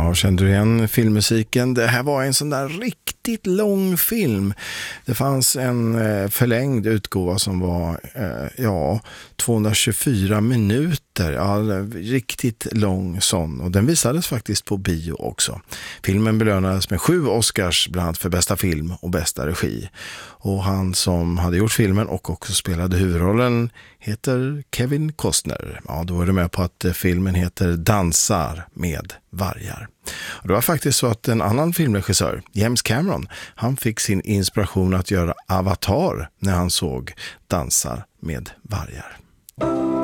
Ja, kände du igen filmmusiken? Det här var en sån där riktigt lång film. Det fanns en förlängd utgåva som var 224 minuter. Ja, riktigt lång sån. Och den visades faktiskt på bio också. Filmen belönades med 7 Oscars, bland annat för bästa film och bästa regi. Och han som hade gjort filmen och också spelade huvudrollen heter Kevin Costner. Ja, då är det med på att filmen heter Dansar med vargar. Och det var faktiskt så att en annan filmregissör, James Cameron, han fick sin inspiration att göra Avatar när han såg Dansar med vargar.